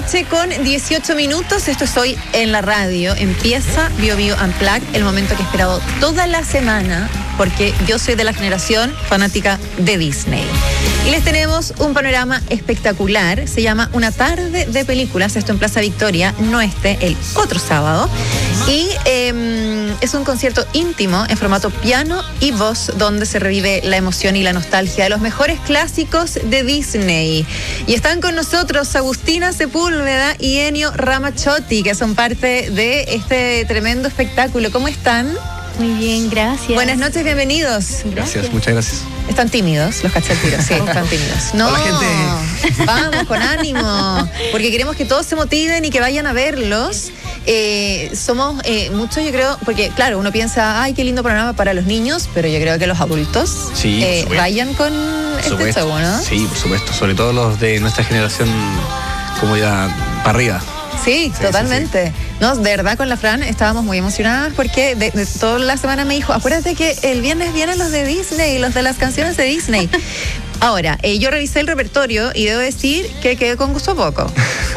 noche con 18 minutos. Esto es Hoy en la Radio. Empieza Bio Bio Unplugged, el momento que he esperado toda la semana, porque yo soy de la generación fanática de Disney. Y les tenemos un panorama espectacular. Se llama Una tarde de películas. Esto en Plaza Victoria, no el otro sábado. Y es un concierto íntimo en formato piano y voz, donde se revive la emoción y la nostalgia de los mejores clásicos de Disney. Y están con nosotros Agustina Sepúlveda y Ennio Ramazzotti, que son parte de este tremendo espectáculo. ¿Cómo están? Muy bien, gracias. Buenas noches, bienvenidos. Gracias, muchas gracias. Están tímidos, los caché al tiro, sí, están tímidos. No, hola, gente. Vamos, con ánimo, porque queremos que todos se motiven y que vayan a verlos. Somos muchos, yo creo, porque claro, uno piensa, ay, qué lindo programa para los niños, pero yo creo que los adultos vayan con este show, ¿no? Sí, por supuesto, sobre todo los de nuestra generación, como ya para arriba. Sí, totalmente. Sí. No, de verdad, con la Fran estábamos muy emocionadas porque de toda la semana me dijo, acuérdate que el viernes vienen los de Disney, los de las canciones de Disney. Ahora, yo revisé el repertorio y debo decir que quedé con gusto poco.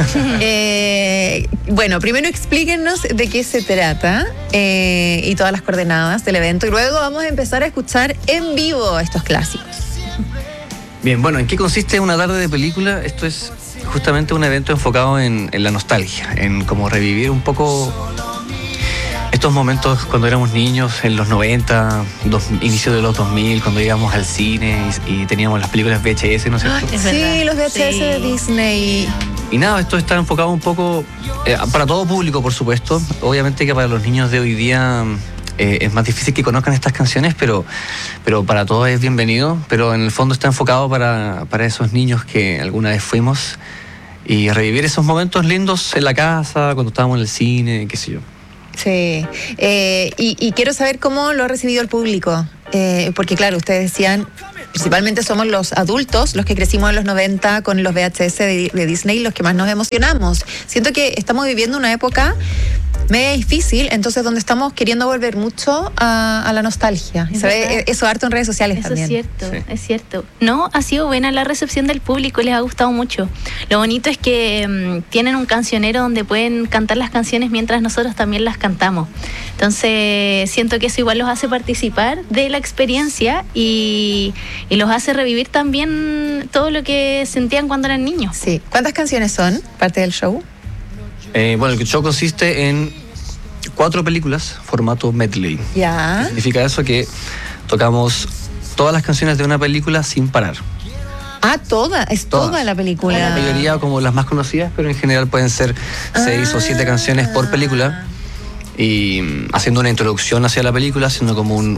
Bueno, primero explíquenos de qué se trata y todas las coordenadas del evento, y luego vamos a empezar a escuchar en vivo estos clásicos. Bien, bueno, ¿en qué consiste Una tarde de película? Esto es justamente un evento enfocado en la nostalgia, en como revivir un poco estos momentos cuando éramos niños, en los 90, inicio de los 2000, cuando íbamos al cine y teníamos las películas VHS, ¿no es cierto? Sí, los VHS de Disney. Y nada, esto está enfocado un poco para todo público, por supuesto. Obviamente que para los niños de hoy día es más difícil que conozcan estas canciones, pero para todos es bienvenido. Pero en el fondo está enfocado para esos niños que alguna vez fuimos, y revivir esos momentos lindos en la casa, cuando estábamos en el cine, qué sé yo. Sí, y quiero saber cómo lo ha recibido el público, porque claro, ustedes decían, principalmente somos los adultos, los que crecimos en los 90 con los VHS de Disney, los que más nos emocionamos. Siento que estamos viviendo una época media difícil, entonces donde estamos queriendo volver mucho a la nostalgia. Se ve eso harto en redes sociales eso también. Es cierto, sí. Es cierto. No, ha sido buena la recepción del público, les ha gustado mucho. Lo bonito es que tienen un cancionero donde pueden cantar las canciones mientras nosotros también las cantamos. Entonces siento que eso igual los hace participar de la experiencia y los hace revivir también todo lo que sentían cuando eran niños. Sí. ¿Cuántas canciones son parte del show? Bueno, el show consiste en 4 películas, formato medley. Ya. Significa eso que tocamos todas las canciones de una película sin parar. Ah, toda la película. La mayoría como las más conocidas, pero en general pueden ser 6 o 7 canciones por película, y haciendo una introducción hacia la película, haciendo como un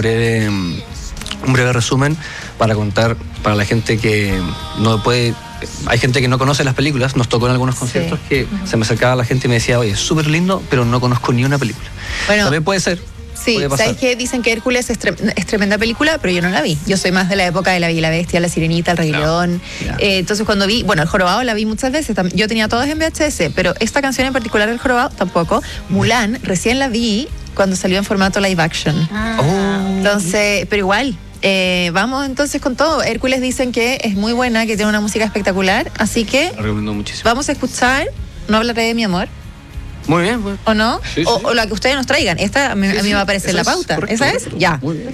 breve resumen para contar para la gente que no puede. Hay gente que no conoce las películas. Nos tocó en algunos conciertos que se me acercaba la gente y me decía, oye, es súper lindo, pero no conozco ni una película. Bueno, también puede ser. Sí, ¿sabes qué? Dicen que Hércules es tremenda película, pero yo no la vi. Yo soy más de la época de La Bella y la Bestia, La Sirenita, El Rey León. Entonces cuando vi, El Jorobado la vi muchas veces. Yo tenía todas en VHS, pero esta canción en particular del Jorobado tampoco. Mulan, recién la vi cuando salió en formato live action. Entonces, pero igual. Vamos entonces con todo. Hércules dicen que es muy buena, que tiene una música espectacular, así que la recomiendo muchísimo. Vamos a escuchar No hablaré de mi amor. Muy bien, pues. ¿O no? Sí, o la que ustedes nos traigan. Esta a mí me va a aparecer en la pauta. Correcto, ¿Esa es? correcto. Ya. Muy bien.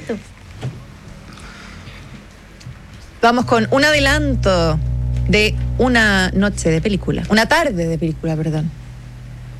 Vamos con un adelanto de una noche de película. Una tarde de película, perdón.